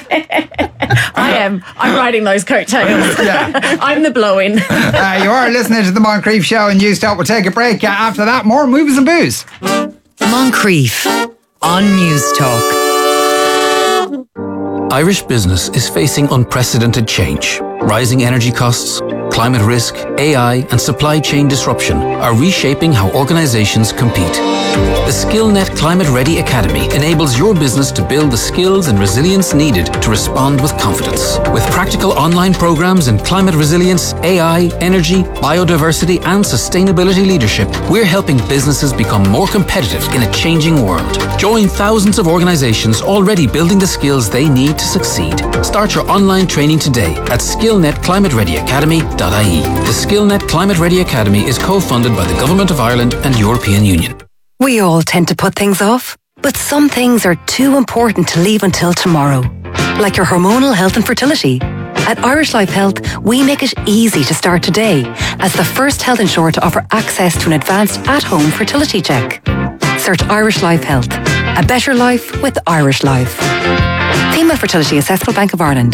I am. I'm riding those coattails. Yeah. I'm the blow-in. Uh, you are listening to the Moncrief Show and News Talk. We'll take a break. Uh, after that, more movies and booze. Moncrief on News Talk. Irish business is facing unprecedented change. Rising energy costs, climate risk, A I, and supply chain disruption are reshaping how organizations compete. The SkillNet Climate Ready Academy enables your business to build the skills and resilience needed to respond with confidence. With practical online programs in climate resilience, A I, energy, biodiversity, and sustainability leadership, we're helping businesses become more competitive in a changing world. Join thousands of organizations already building the skills they need to succeed. Start your online training today at skillnet climate ready academy dot I E. The SkillNet Climate Ready Academy is co-funded by the Government of Ireland and European Union. We all tend to put things off, but some things are too important to leave until tomorrow. Like your hormonal health and fertility. At Irish Life Health, we make it easy to start today as the first health insurer to offer access to an advanced at-home fertility check. Search Irish Life Health. A better life with Irish Life. Female Fertility Accessible Bank of Ireland.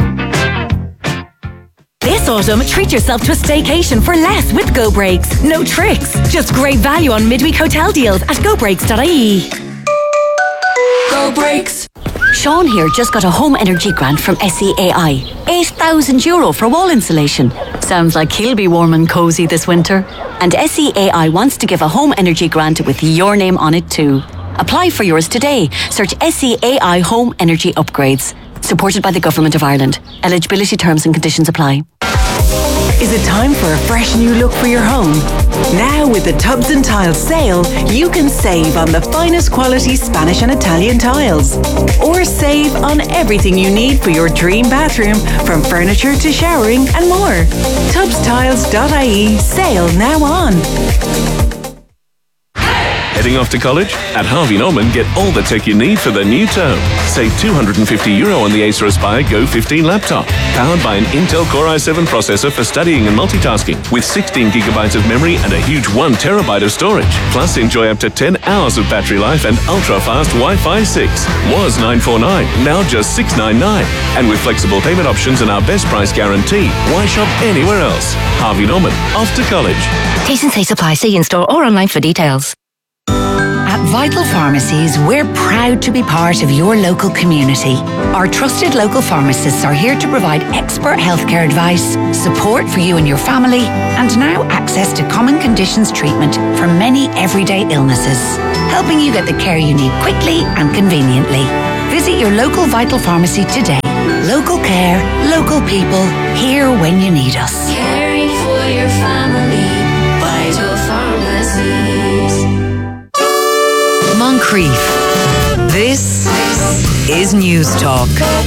This autumn, treat yourself to a staycation for less with Go Breaks. No tricks, just great value on midweek hotel deals at go breaks dot I E. Go Breaks. Sean here just got a home energy grant from S E A I. eight thousand euro for wall insulation. Sounds like he'll be warm and cosy this winter. And S E A I wants to give a home energy grant with your name on it too. Apply for yours today. Search S E A I Home Energy Upgrades. Supported by the Government of Ireland. Eligibility terms and conditions apply. Is it time for a fresh new look for your home? Now with the Tubs and Tiles sale, you can save on the finest quality Spanish and Italian tiles. Or save on everything you need for your dream bathroom, from furniture to showering and more. tubs tiles dot I E sale now on. Heading off to college? At Harvey Norman, get all the tech you need for the new term. Save two hundred fifty euro on the Acer Aspire Go fifteen laptop. Powered by an Intel Core i seven processor for studying and multitasking. With sixteen gigabytes of memory and a huge one terabyte of storage. Plus, enjoy up to ten hours of battery life and ultra-fast Wi-Fi six. Was nine forty-nine, now just six ninety-nine. And with flexible payment options and our best price guarantee, why shop anywhere else? Harvey Norman, off to college. T's and C's apply. See in-store or online for details. At Vital Pharmacies, we're proud to be part of your local community. Our trusted local pharmacists are here to provide expert healthcare advice, support for you and your family, and now access to common conditions treatment for many everyday illnesses, helping you get the care you need quickly and conveniently. Visit your local Vital Pharmacy today. Local care, local people, here when you need us. Caring for your family, Vital Pharmacies. Moncrief. This is News Talk.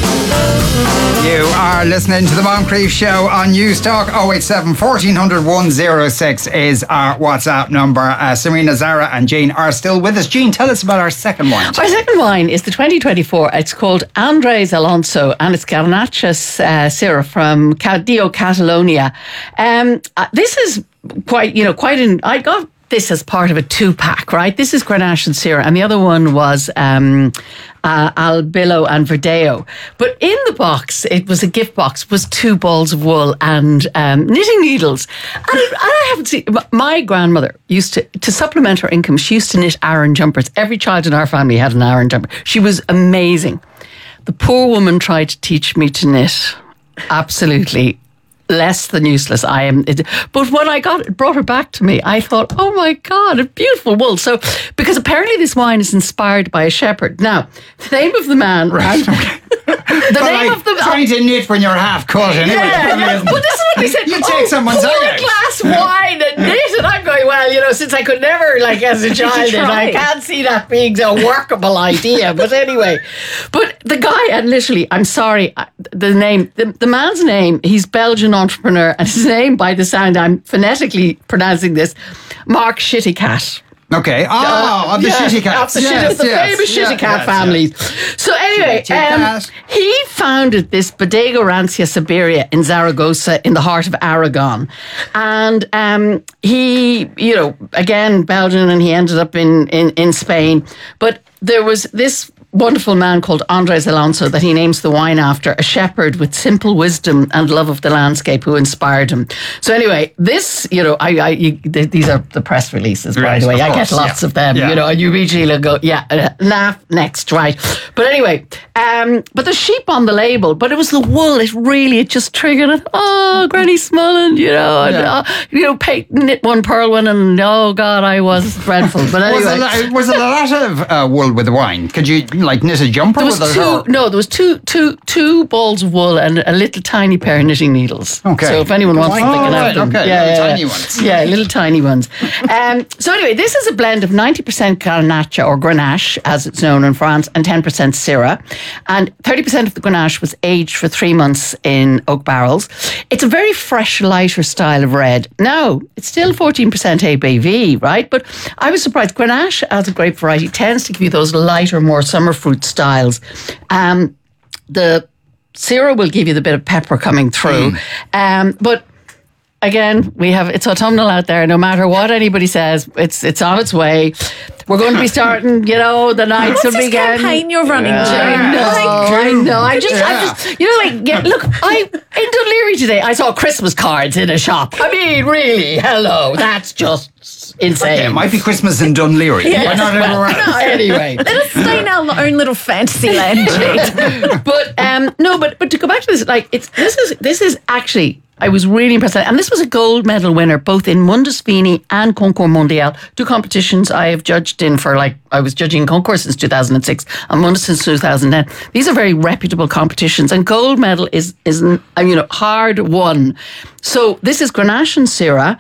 You are listening to the Moncrief Show on News Talk. oh eight seven, fourteen hundred, one oh six is our WhatsApp number. Uh, Serena, Zara and Jean are still with us. Jean, tell us about our second wine. Our second wine is the twenty twenty-four. It's called Andres Alonso and it's Garnacha uh, Syrah from Dio Catalonia. Um, uh, this is quite, you know, quite an... I got this as part of a two-pack, right? This is Grenache and Syrah, and the other one was um, uh, Albilo and Verdeo. But in the box, it was a gift box, was two balls of wool and um, knitting needles. And I haven't seen... My grandmother used to, to supplement her income, she used to knit Aran jumpers. Every child in our family had an Aran jumper. She was amazing. The poor woman tried to teach me to knit. Absolutely less than useless. I am, it, but when I got it, brought her back to me, I thought, oh my God, a beautiful wool. So, because apparently this wine is inspired by a shepherd. Now, the name of the man, right? Okay. The but name like of the trying to knit when you're half cut anyway. Yeah, yeah. Well, this is what they said. You oh, take someone's pour eye a glass wine and knit, and I'm going, well, you know, since I could never, like, as a child, and I can't see that being a workable idea. But anyway, but the guy, and literally, I'm sorry, the name, the, the man's name, he's Belgian entrepreneur, and his name, by the sound, I'm phonetically pronouncing this, Mark Shittycat. Okay. Oh, uh, of the yeah, Shitty Cats. Of the, yes, shitty, the yes, famous yes, Shitty Cat yes, families. Yes. So anyway, um, he founded this Bodega Rancia Siberia in Zaragoza in the heart of Aragon. And um, he, you know, again, Belgian, and he ended up in, in, in Spain. But there was this wonderful man called Andres Alonso that he names the wine after, a shepherd with simple wisdom and love of the landscape who inspired him. So anyway, this, you know, I, I you, th- these are the press releases, by right, the way. I course, get lots yeah. of them, yeah. you know, and you immediately go, yeah, uh, laugh next, right? But anyway, um, but the sheep on the label, but it was the wool. It really, it just triggered it. Oh, Granny Smullen, you know, and, Yeah. uh, you know, Peyton knit one pearl one, and oh God, I was dreadful. But anyway, was, there, was there a lot of uh, wool with the wine? Could you like knit a jumper There was with two, it? no, there was two, two, two balls of wool and a little tiny pair of knitting needles. Okay. So if anyone wants Oh, them, they can right, have them. okay, Yeah, little yeah, tiny yeah. ones. Yeah, little tiny ones. um, so anyway, this is a blend of ninety percent Garnacha or Grenache, as it's known in France, and ten percent Syrah. And thirty percent of the Grenache was aged for three months in oak barrels. It's a very fresh, lighter style of red. Now, it's still fourteen percent A B V, right? But I was surprised. Grenache, as a grape variety, tends to give you those lighter, more summer fruit styles. Um, the Syrah will give you the bit of pepper coming through. Mm. Um, but again, we have, it's autumnal out there. No matter what anybody says, it's it's on its way. We're going to be starting, you know, the nights will What's this begin. campaign you're running, Yeah. Jane? I know, I know. I just, Yeah. I just, you know, like, yeah, look, I, in Dunleary today, I saw Christmas cards in a shop. I mean, really, hello, that's just insane. Okay, it might be Christmas in Dunleary, Yes, but not well, everywhere else. no, anyway. Let us stay in our own little fantasy land, Jade. But um, no, but but to go back to this, like it's this is this is actually. I was really impressed. And this was a gold medal winner, both in Mundus Vini and Concours Mondial, two competitions I have judged in for, like, I was judging Concours since two thousand six and Mundus since two thousand ten. These are very reputable competitions, and gold medal is, is you know, hard won. So this is Grenache and Syrah.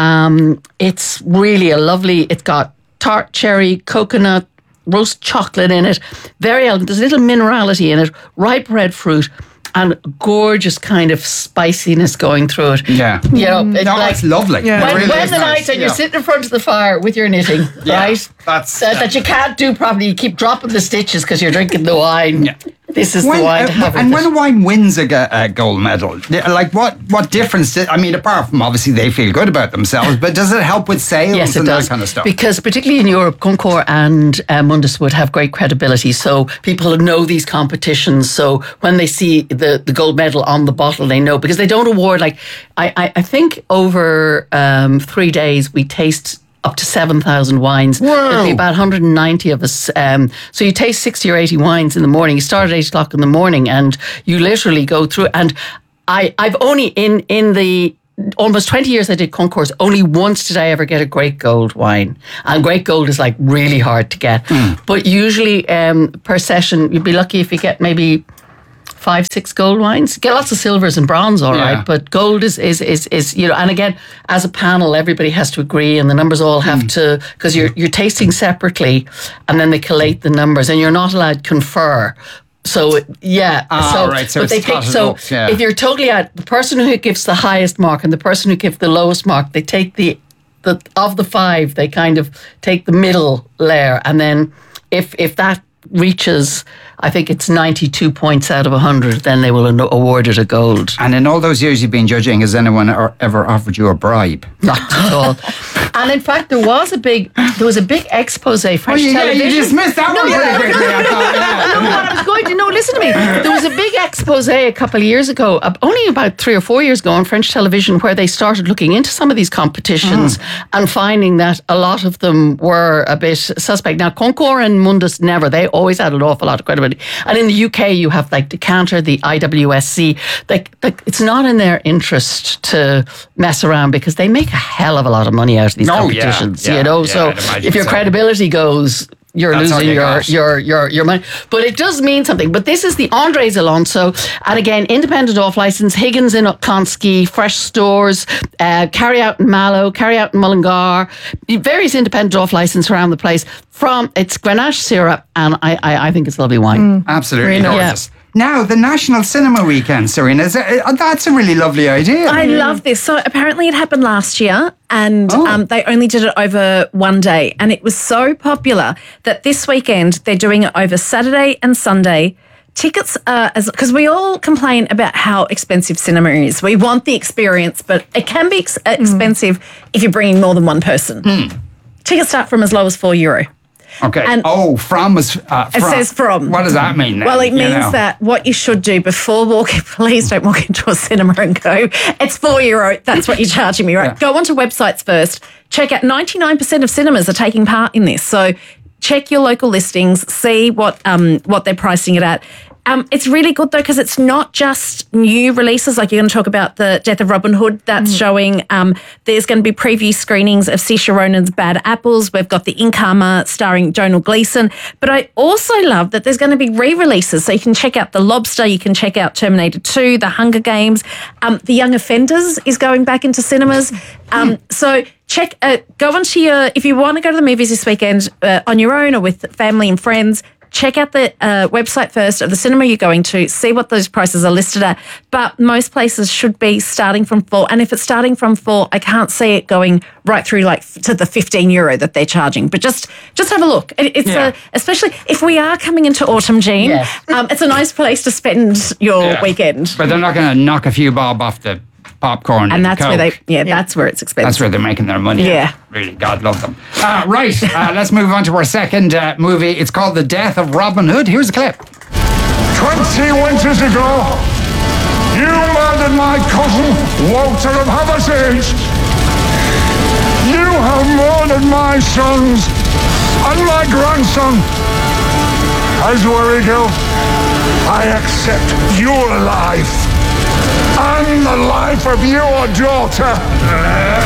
Um, it's really a lovely, it's got tart cherry, coconut, roast chocolate in it. Very elegant. There's a little minerality in it, ripe red fruit. and gorgeous kind of spiciness going through it. Yeah. You know, Mm. it's No, like, it's lovely. Yeah. When, It really when is the nice. night and Yeah. you're sitting in front of the fire with your knitting, Yeah, right? That's that, that you can't do properly. You keep dropping the stitches because you're drinking the wine. Yeah. This is When, the wine uh, to have and with when it. a wine wins a, g- a gold medal, like what what difference? Did, I mean, apart from obviously they feel good about themselves, but does it help with sales Yes, it and does. that kind of stuff? Because particularly in Europe, Concours and uh, Mundus would have great credibility. So people know these competitions. So when they see the, the gold medal on the bottle, they know, because they don't award, like, I, I, I think over um, three days we taste up to seven thousand wines. There'll be about one hundred ninety of us. Um, so you taste sixty or eighty wines in the morning. You start at eight o'clock in the morning and you literally go through. And I, I've only, in, in the almost twenty years I did Concours, only once did I ever get a great gold wine. And great gold is like really hard to get. Mm. But usually um, per session, you'd be lucky if you get maybe five, six gold wines. Get lots of silvers and bronze, all Yeah. right. But gold is, is, is, is, you know, and again, as a panel, everybody has to agree and the numbers all have mm. to, because you're, you're tasting separately and then they collate the numbers and you're not allowed to confer. So, yeah. Ah, so, right, so but it's they pick, totted so up, yeah. if you're totally out, the person who gives the highest mark and the person who gives the lowest mark, they take the, the, of the five, they kind of take the middle layer. And then if, if that reaches, I think it's ninety-two points out of one hundred, then they will award it a gold. And in all those years you've been judging, has anyone or, ever offered you a bribe? Not at all. And in fact, there was a big, there was a big expose. French Oh, you- yeah, you television. dismissed that no, one no, pretty no, quickly, no, I thought, yeah. no, no, what I was going to, no, listen to me. There was a big expose a couple of years ago, uh, only about three or four years ago on French television, where they started looking into some of these competitions Mm. and finding that a lot of them were a bit suspect. Now, Concours and Mundus never. They always had an awful lot of credibility. And in the U K, you have like Decanter, the I W S C. Like, like it's not in their interest to mess around because they make a hell of a lot of money out of these Oh, yeah, competitions. yeah, you know, yeah, so I'd imagine if your so. credibility goes, you're That's all losing you your, got. your your your money. But it does mean something. But this is the Andres Alonso, and again, independent off license. Higgins in Clonskeagh, Fresh Stores, uh, carry out in Mallow, carry out in Mullingar, various independent off license around the place. From it's Grenache syrup, and I I, I think it's lovely wine. Absolutely Really nice. gorgeous. Now, the National Cinema Weekend, Serena, is it, uh, that's a really lovely idea. I love this. So apparently it happened last year and Oh. um, they only did it over one day. And it was so popular that this weekend they're doing it over Saturday and Sunday. Tickets are, because we all complain about how expensive cinema is. We want the experience, but it can be ex- expensive if you're bringing more than one person. Tickets start from as low as four euro. Okay. And- oh, from was uh, It from. says from. What does that mean then? Well, it You means know? that what you should do before walking, please don't walk into a cinema and go, it's four euro, that's what you're charging me, right? Yeah. Go onto websites first. Check out ninety-nine percent of cinemas are taking part in this. So check your local listings, see what um what they're pricing it at. Um, it's really good though because it's not just new releases. Like you're going to talk about the Death of Robin Hood that's Mm. showing. Um, there's going to be preview screenings of Saoirse Ronan's Bad Apples. We've got The Incomer starring Donald Gleeson. But I also love that there's going to be re-releases. So you can check out The Lobster. You can check out Terminator two, The Hunger Games. Um, The Young Offenders is going back into cinemas. Um, so check, uh, go onto your, if you want to go to the movies this weekend uh, on your own or with family and friends, check out the uh, website first of the cinema you're going to, see what those prices are listed at. But most places should be starting from four. And if it's starting from four, I can't see it going right through like f- to the fifteen euro that they're charging. But just just have a look. It, it's Yeah. a, especially if we are coming into autumn, Jean, Yes. um, it's a nice place to spend your Yeah. weekend. But they're not going to knock a few bob off the popcorn. And that's Coke. where they, yeah, that's where it's expensive. That's where they're making their money. Yeah. Really, God love them. Uh, right, uh, let's move on to our second uh, movie. It's called The Death of Robin Hood. Here's a clip. Twenty winters ago, you murdered my cousin, Walter of Habersage. You have murdered my sons and my grandson. As Warrigal, I accept your life and the life of your daughter.